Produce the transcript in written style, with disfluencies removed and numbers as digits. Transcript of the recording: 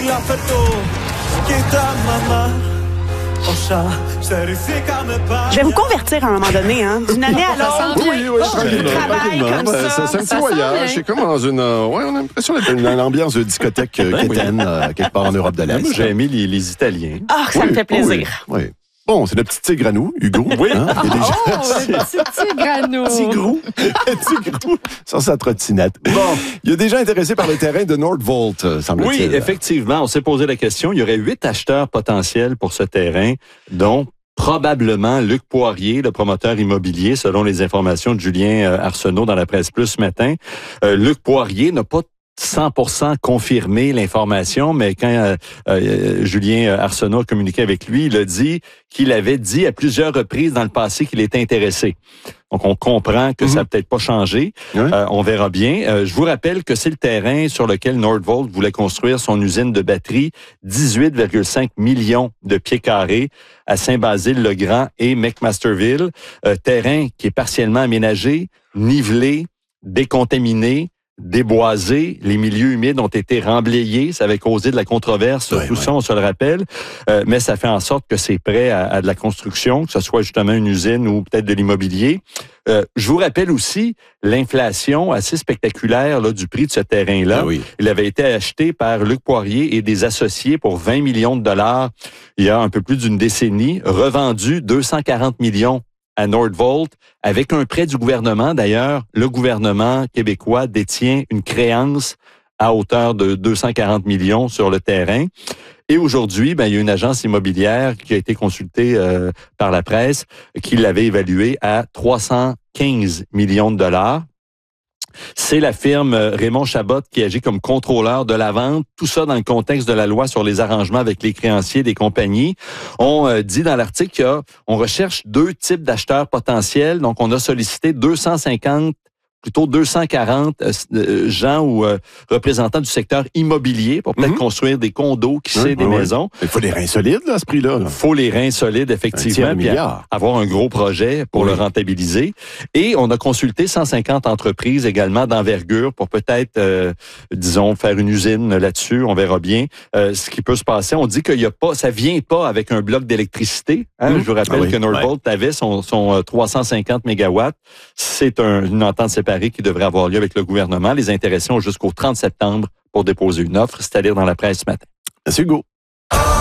Je vais vous convertir à un moment donné, hein, d'une année à l'autre. Oui, tranquillement. Travail comme ça. C'est un petit voyage. C'est comme dans une... ouais, on a l'impression d'être dans l'ambiance de discothèque quétaine, quelque part en Europe de l'Est. Moi, j'ai aimé les Italiens. Ah, ça me fait plaisir. Oui. Bon, c'est le petit tigre à nous, Hugo. Oui. Hein? Il y a des gens... le petit tigre à nous. Tigrou. Tigrou. Sur sa trottinette. Bon. Il y a des gens intéressés par le terrain de Nordvolt, semble-t-il. Oui, effectivement. On s'est posé la question. Il y aurait 8 acheteurs potentiels pour ce terrain, dont probablement Luc Poirier, le promoteur immobilier, selon les informations de Julien Arsenault dans la Presse Plus ce matin. Luc Poirier n'a pas 100% confirmé l'information, mais quand Julien Arsenault a communiqué avec lui, il a dit qu'il avait dit à plusieurs reprises dans le passé qu'il était intéressé. Donc, on comprend que ça n'a peut-être pas changé. Ouais. On verra bien. Je vous rappelle que c'est le terrain sur lequel Nordvolt voulait construire son usine de batterie, 18,5 millions de pieds carrés à Saint-Basile-le-Grand et McMasterville. Terrain qui est partiellement aménagé, nivelé, décontaminé, déboisé, les milieux humides ont été remblayés, ça avait causé de la controverse, tout ça, on se le rappelle, mais ça fait en sorte que c'est prêt à de la construction, que ce soit justement une usine ou peut-être de l'immobilier. Je vous rappelle aussi l'inflation assez spectaculaire là, du prix de ce terrain-là. Ah oui. Il avait été acheté par Luc Poirier et des associés pour 20 millions de dollars il y a un peu plus d'une décennie, revendu 240 millions à Nordvolt, avec un prêt du gouvernement. D'ailleurs, le gouvernement québécois détient une créance à hauteur de 240 millions sur le terrain. Et aujourd'hui, il y a une agence immobilière qui a été consultée par la presse qui l'avait évalué à 315 millions de dollars. C'est la firme Raymond Chabot qui agit comme contrôleur de la vente. Tout ça dans le contexte de la loi sur les arrangements avec les créanciers des compagnies. On dit dans l'article qu'on recherche 2 types d'acheteurs potentiels. Donc, on a sollicité 240 gens ou représentants du secteur immobilier pour peut-être construire des condos, des maisons. Il faut des reins solides, là, à ce prix-là. Il faut les reins solides, effectivement, puis avoir un gros projet pour le rentabiliser. Et on a consulté 150 entreprises également d'envergure pour peut-être, disons, faire une usine là-dessus. On verra bien ce qui peut se passer. On dit qu'il y a pas, ça vient pas avec un bloc d'électricité. Hein? Je vous rappelle que Nordvolt avait son 350 mégawatts. C'est une entente séparée qui devrait avoir lieu avec le gouvernement. Les intéressés ont jusqu'au 30 septembre pour déposer une offre. C'est à lire dans la presse ce matin. Merci Hugo.